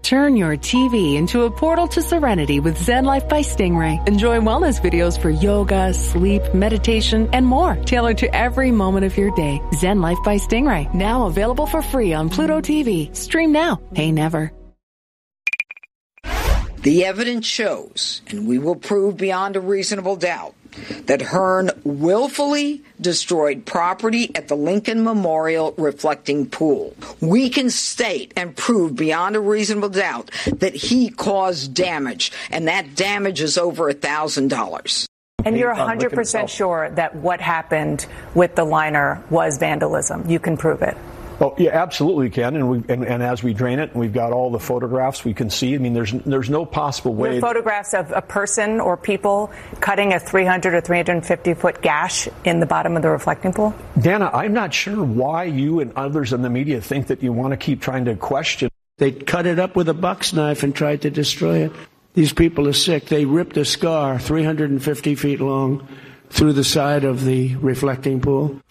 Turn your TV into a portal to serenity with Zen Life by Stingray. Enjoy wellness videos for yoga, sleep, meditation, and more, tailored to every moment of your day. Zen Life by Stingray, now available for free on Pluto TV. Stream now, pay never. The evidence shows, and we will prove beyond a reasonable doubt, that Hearn willfully destroyed property at the Lincoln Memorial reflecting pool. We can state and prove beyond a reasonable doubt that he caused damage, and that damage is over $1,000. And you're 100% sure that what happened with the liner was vandalism? You can prove it? Oh, yeah, absolutely can. And as we drain it, and we've got all the photographs we can see. I mean, there's no possible way. There are photographs of a person or people cutting a 300 or 350-foot gash in the bottom of the reflecting pool? Dana, I'm not sure why you and others in the media think that you want to keep trying to question. They cut it up with a buck's knife and tried to destroy it. These people are sick. They ripped a scar 350 feet long through the side of the reflecting pool.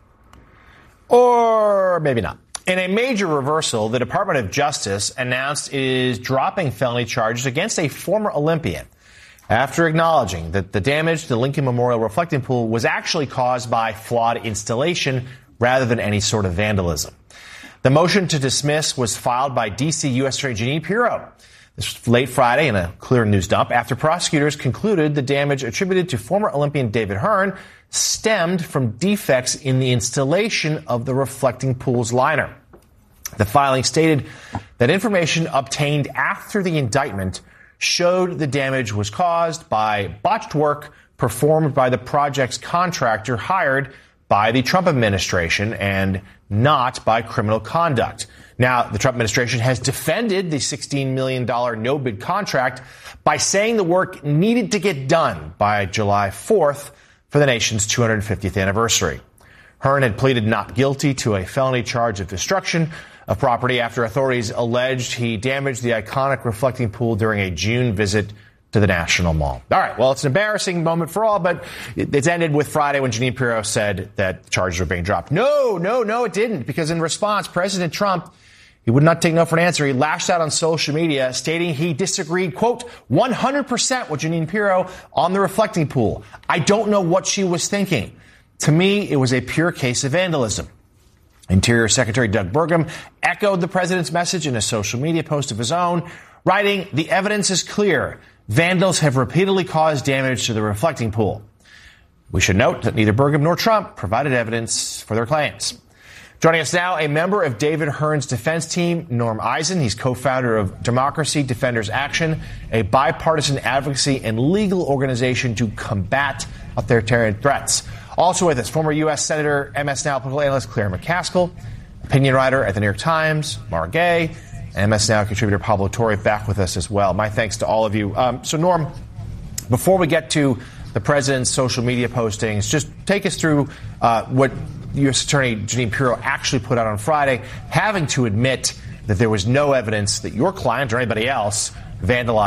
Or maybe not. In a major reversal, the Department of Justice announced it is dropping felony charges against a former Olympian after acknowledging that the damage to the Lincoln Memorial reflecting pool was actually caused by flawed installation rather than any sort of vandalism. The motion to dismiss was filed by D.C. U.S. Attorney Jeanine Pirro. This was late Friday in a Clear News dump after prosecutors concluded the damage attributed to former Olympian David Hearn stemmed from defects in the installation of the reflecting pool's liner. The filing stated that information obtained after the indictment showed the damage was caused by botched work performed by the project's contractor hired by the Trump administration and not by criminal conduct. Now, the Trump administration has defended the $16 million no-bid contract by saying the work needed to get done by July 4th for the nation's 250th anniversary. Hearn had pleaded not guilty to a felony charge of destruction of property after authorities alleged he damaged the iconic reflecting pool during a June visit to the National Mall. All right, well, it's an embarrassing moment for all, but it's ended with Friday when Jeanine Pirro said that charges are being dropped. No, it didn't, because in response, President Trump, he would not take no for an answer. He lashed out on social media, stating he disagreed, quote, 100% with Jeanine Pirro on the reflecting pool. I don't know what she was thinking. To me, it was a pure case of vandalism. Interior Secretary Doug Burgum echoed the president's message in a social media post of his own, writing, "The evidence is clear. Vandals have repeatedly caused damage to the reflecting pool." We should note that neither Burgum nor Trump provided evidence for their claims. Joining us now, a member of David Hearn's defense team, Norm Eisen. He's co-founder of Democracy Defenders Action, a bipartisan advocacy and legal organization to combat authoritarian threats. Also with us, former U.S. Senator, MS Now political analyst Claire McCaskill, opinion writer at the New York Times, Mara Gay, and MS Now contributor Pablo Torre back with us as well. My thanks to all of you. So, Norm, before we get to the president's social media postings, just take us through what U.S. Attorney Jeanine Pirro actually put out on Friday, having to admit that there was no evidence that your client or anybody else vandalized